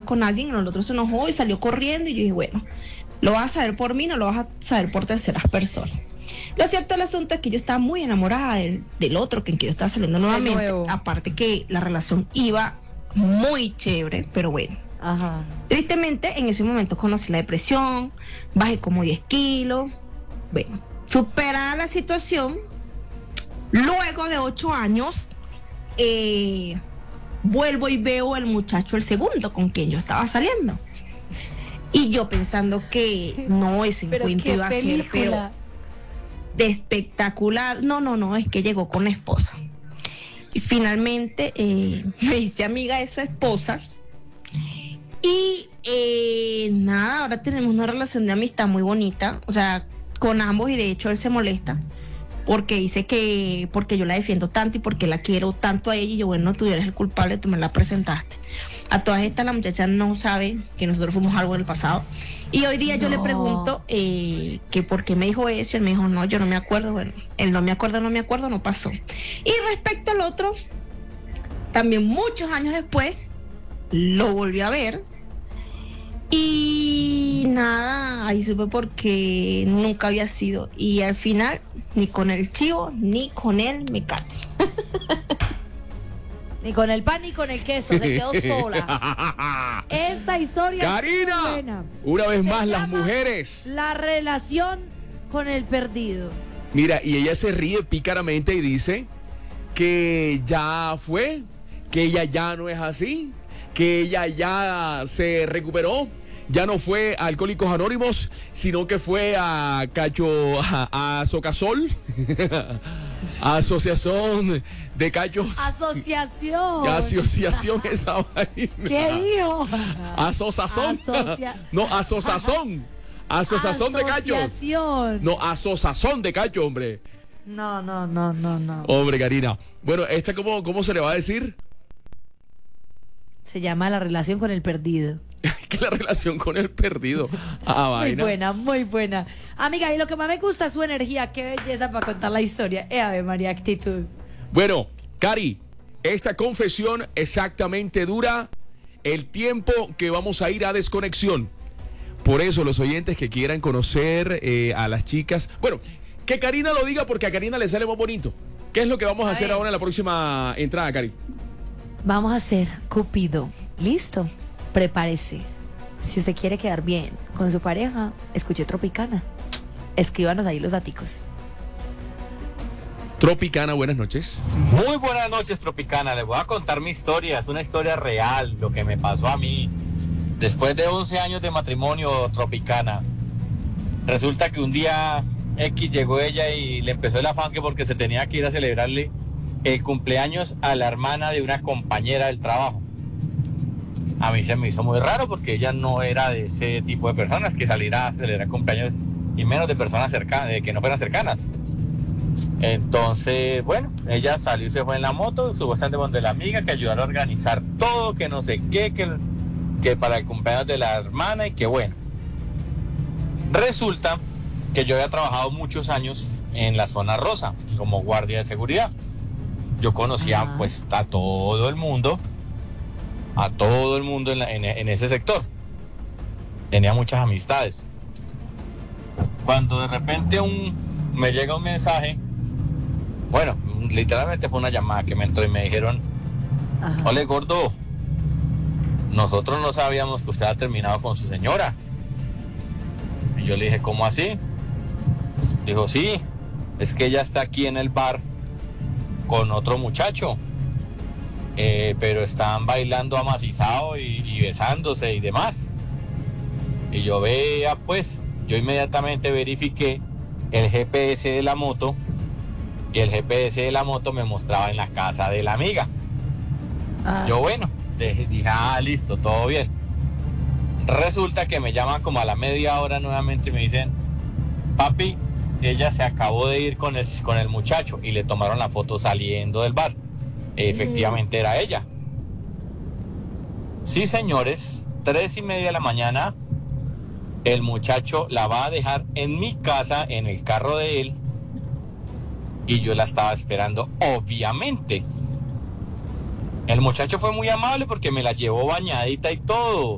con alguien, el otro se enojó y salió corriendo y yo dije, bueno, lo vas a saber por mí, no lo vas a saber por terceras personas. Lo cierto del asunto es que yo estaba muy enamorada del otro que en que yo estaba saliendo nuevamente, aparte que la relación iba muy chévere, pero bueno. Ajá. Tristemente, en ese momento conocí la depresión, bajé como 10 kilos, bueno, superada la situación, luego de 8 años, vuelvo y veo al muchacho, el segundo, con quien yo estaba saliendo. Y yo pensando que no, ese encuentro iba a ser peor, de espectacular. No, es que llegó con la esposa. Y finalmente me hice amiga de su esposa. Y nada, ahora tenemos una relación de amistad muy bonita, o sea, con ambos, y de hecho él se molesta porque dice que porque yo la defiendo tanto y porque la quiero tanto a ella, y yo, bueno, tú eres el culpable, tú me la presentaste. A todas estas la muchacha no sabe que nosotros fuimos algo en el pasado, y hoy día yo le pregunto que por qué me dijo eso, y él me dijo, no, yo no me acuerdo. Bueno, él no me acuerdo, no pasó. Y respecto al otro, también muchos años después lo volví a ver y nada, ahí supe porque nunca había sido, y al final ni con el chivo ni con el mecate. Ni con el pan ni con el queso, se quedó sola. Esta historia Karina, es muy buena. Una vez Se más las llama mujeres. La relación con el perdido. Mira, y ella se ríe pícaramente y dice que ya fue, que ella ya no es así, que ella ya se recuperó, ya no fue a Alcohólicos Anónimos, sino que fue a a Socasol, Asociación de Cachos. Asociación esa vaina. ¿Qué dijo? Asociación. No, asociación. Asociación de Cachos. No, asociación de Cachos, hombre. No. Hombre, Karina. Bueno, ¿esta cómo se le va a decir? Se llama La relación con el perdido. Que la relación con el perdido. Vaina. Muy buena. Amiga, y lo que más me gusta es su energía. Qué belleza para contar la historia. Ave María, actitud. Bueno, Cari, esta confesión exactamente dura el tiempo que vamos a ir a desconexión. Por eso los oyentes que quieran conocer a las chicas, bueno, que Karina lo diga porque a Karina le sale más bonito. ¿Qué es lo que vamos a hacer ahora en la próxima entrada, Cari? Vamos a hacer Cupido. ¿Listo? Prepárese. Si usted quiere quedar bien con su pareja, escuche Tropicana. Escríbanos ahí los daticos. Tropicana, buenas noches. Muy buenas noches, Tropicana. Les voy a contar mi historia. Es una historia real, lo que me pasó a mí. Después de 11 años de matrimonio, Tropicana, resulta que un día X llegó ella y le empezó el afán que porque se tenía que ir a celebrarle el cumpleaños a la hermana de una compañera del trabajo. A mí se me hizo muy raro porque ella no era de ese tipo de personas que saliera a celebrar cumpleaños, y menos de personas cercanas, de que no fueran cercanas. Entonces, bueno, ella salió y se fue en la moto, supuestamente donde la amiga, que ayudaron a organizar todo, que no sé qué, que para el cumpleaños de la hermana, y que bueno. Resulta que yo había trabajado muchos años en la zona rosa como guardia de seguridad. Yo conocía pues a todo el mundo en ese sector. Tenía muchas amistades. Cuando de repente me llega un mensaje, bueno, literalmente fue una llamada que me entró y me dijeron, ole gordo, nosotros no sabíamos que usted ha terminado con su señora. Y yo le dije, ¿cómo así? Dijo, sí, es que ella está aquí en el bar con otro muchacho, pero están bailando amacizado y besándose y demás. Y yo vea, pues, yo inmediatamente verifiqué el GPS de la moto, y el GPS de la moto me mostraba en la casa de la amiga. Yo, bueno, dije, listo, todo bien. Resulta que me llaman como a la media hora nuevamente y me dicen, papi, ella se acabó de ir con el muchacho, y le tomaron la foto saliendo del bar. Efectivamente era ella. Sí, señores, 3:30 de la mañana, el muchacho la va a dejar en mi casa, en el carro de él, y yo la estaba esperando, obviamente. El muchacho fue muy amable porque me la llevó bañadita y todo.